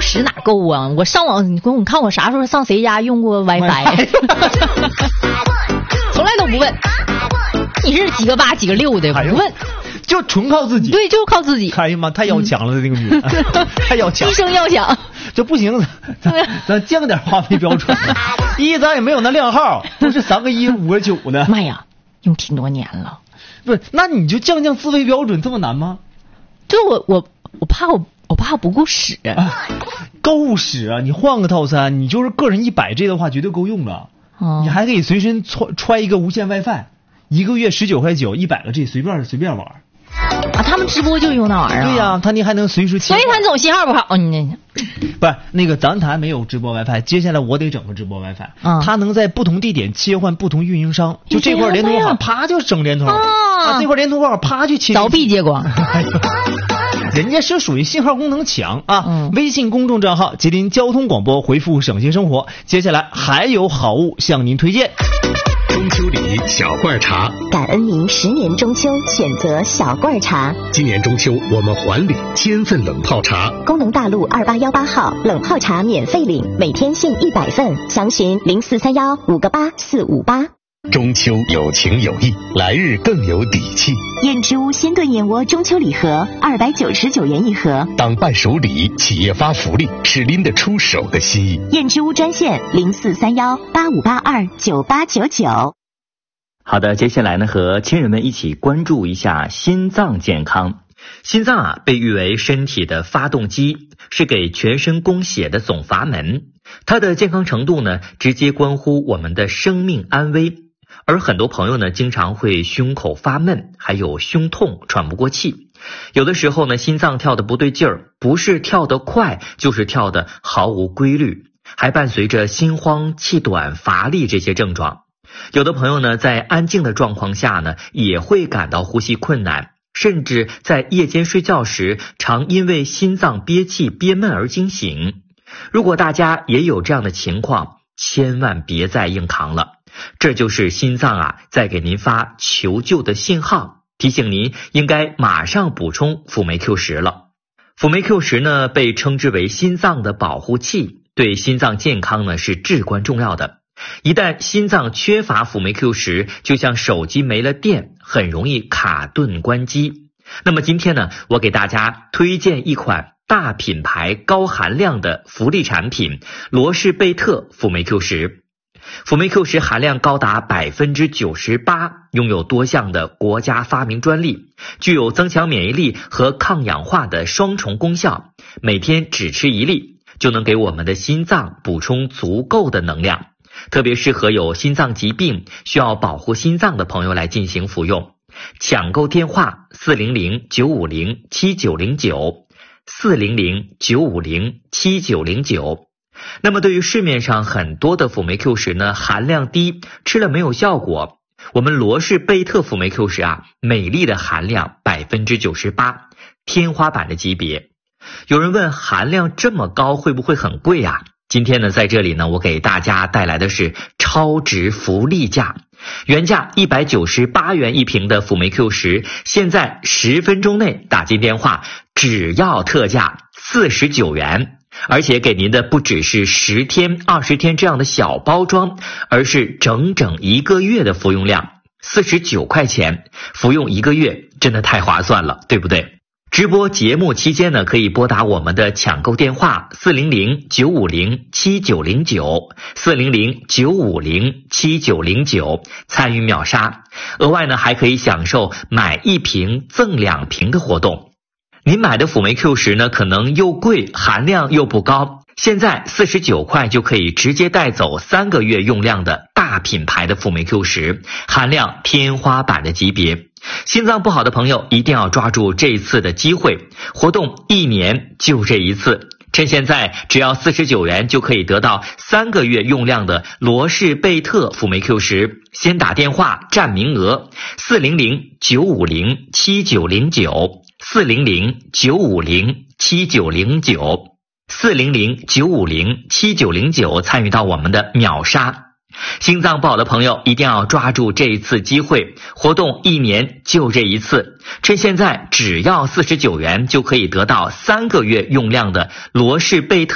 时哪够啊？我上网，你看我啥时候上谁家用过 WiFi？ 从来都不问。你是几个8几个6的？不问， 就纯靠自己。 对，就是靠自己。 哎呀妈，太要强了，这个女人太要强， 一生要强。 这不行，咱降点话费标准。咱也没有那靓号，都是3个1 5个9的。 妈呀，用挺多年了。 不是，那你就降自费标准，这么难吗？ 就我怕不够使。 够使啊！你换个套餐，你就是个人100G 的话，绝对够用了。你还可以随身揣一个无线 WiFi， 1个月19.9块，100个 G 随便玩。 啊，他们直播就用那玩意儿。 对呀，你还能随时切。 所以他这种信号不好， 不是那个咱台没有直播 WiFi， 接下来我得整个直播 WiFi。它能在不同地点切换不同运营商，就这块连通好，啪就整连通。这块连通好，啪就切。 凿壁接光。 人家是属于信号功能强啊。微信公众账号吉林交通广播，回复省心生活，接下来还有好物向您推荐。 中秋礼小罐茶， 感恩您10年中秋选择小罐茶。 今年中秋我们还礼1000份冷泡茶。 功能大路2818号冷泡茶免费领，每天限100份，详询0431 588 458。 中秋有情有义，来日更有底气。 燕之屋鲜炖燕窝中秋礼盒299元一盒， 当伴手礼，企业发福利，是拎得出手的心意。 燕之屋专线0431 8582 9899。 好的，接下来呢，和亲人们一起关注一下心脏健康。心脏被誉为身体的发动机，是给全身供血的总阀门。它的健康程度呢，直接关乎我们的生命安危。而很多朋友呢，经常会胸口发闷，还有胸痛、喘不过气。有的时候呢，心脏跳得不对劲儿，不是跳得快，就是跳得毫无规律，还伴随着心慌、气短、乏力这些症状。有的朋友呢，在安静的状况下呢，也会感到呼吸困难，甚至在夜间睡觉时，常因为心脏憋气、憋闷而惊醒。如果大家也有这样的情况，千万别再硬扛了。这就是心脏在给您发求救的信号，提醒您应该马上补充辅酶 Q10了。辅酶 Q10呢，被称之为心脏的保护器，对心脏健康呢是至关重要的。一旦心脏缺乏辅酶 Q10，就像手机没了电，很容易卡顿关机。那么今天呢，我给大家推荐一款大品牌高含量的福利产品罗氏贝特辅酶 Q10。辅酶 Q10 含量高达 98%， 拥有多项的国家发明专利，具有增强免疫力和抗氧化的双重功效。每天只吃1粒，就能给我们的心脏补充足够的能量，特别适合有心脏疾病需要保护心脏的朋友来进行服用。抢购电话400-950-7909 400-950-7909。那么对于市面上很多的辅酶 Q10 呢，含量低，吃了没有效果。我们罗氏贝特辅酶 Q10 每粒的含量 98%， 天花板的级别。有人问，含量这么高会不会很贵啊？今天呢，在这里呢，我给大家带来的是超值福利价，原价198元一瓶的辅酶 Q10， 现在10分钟内打进电话，只要特价49元。而且给您的不只是10天、20天这样的小包装，而是整整1个月的服用量，49块钱，服用1个月，真的太划算了，对不对？直播节目期间呢，可以拨打我们的抢购电话400-950-7909 400-950-7909，参与秒杀。额外呢，还可以享受买1瓶赠2瓶的活动。您买的辅酶 Q10 呢，可能又贵，含量又不高，现在49块就可以直接带走3个月用量的大品牌的辅酶 Q10， 含量天花板的级别。心脏不好的朋友一定要抓住这次的机会，活动1年就这一次，趁现在只要49元就可以得到3个月用量的罗氏贝特辅酶 Q10， 先打电话占名额400-950-7909 400-950-7909 400-950-7909，参与到我们的秒杀。心脏不好的朋友一定要抓住这一次机会，活动1年就这一次，趁现在只要49元就可以得到3个月用量的罗氏贝特